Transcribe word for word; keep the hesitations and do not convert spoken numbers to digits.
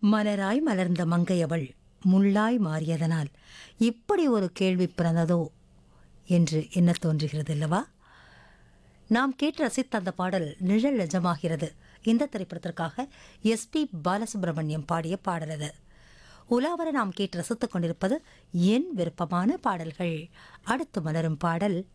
மலராய் மலர்ந்த மங்கையவள் முள்ளாய் மாறியதனால் இப்படி ஒரு கேள்வி பிறந்ததோ என்று என்ன தோன்றுகிறது அல்லவா? நாம் கேட்டு ரசித்த அந்த பாடல் நிழல் நிஜமாகிறது. இந்த திரைப்படத்திற்காக எஸ் பி பாலசுப்ரமணியம் பாடிய பாடல் அது. உலாவர நாம் கேட்டு ரசித்துக் கொண்டிருப்பது என் விருப்பமான பாடல்கள். அடுத்து மலரும் பாடல்